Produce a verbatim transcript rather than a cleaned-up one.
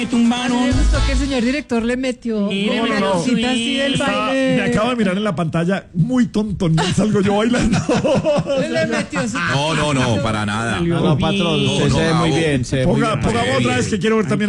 Tumbano. Me gustó que el señor director le metió Mire, como no, una no. cosita así del Estaba- baile. me acabo de mirar en la pantalla, muy tonto, no salgo yo bailando. Le metió su No, no, no, para nada. Salió No, no, patrón, bien. usted No, se ve no, muy Gabo. bien. Se ve muy Ponga, bien. pongamos otra vez que quiero ver también